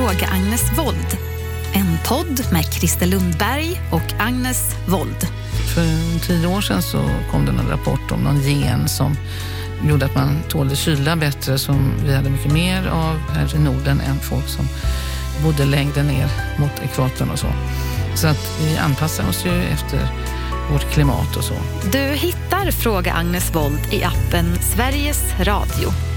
Fråga Agnes Wold. En podd med Christer Lundberg och Agnes Wold. För 10 år sedan så kom det en rapport om någon gen som gjorde att man tålde kyla bättre, som vi hade mycket mer av här i Norden än folk som bodde längre ner mot ekvatorn och så. Så att vi anpassar oss ju efter vårt klimat och så. Du hittar Fråga Agnes Wold i appen Sveriges Radio.